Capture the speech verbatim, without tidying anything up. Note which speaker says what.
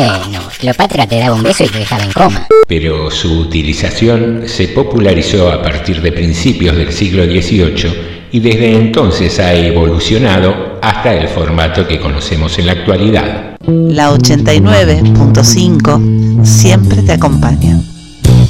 Speaker 1: no, Cleopatra te daba un beso y te dejaba en coma.
Speaker 2: Pero su utilización se popularizó a partir de principios del siglo dieciocho y desde entonces ha evolucionado hasta el formato que conocemos en la actualidad.
Speaker 3: La ochenta y nueve punto cinco siempre te acompaña.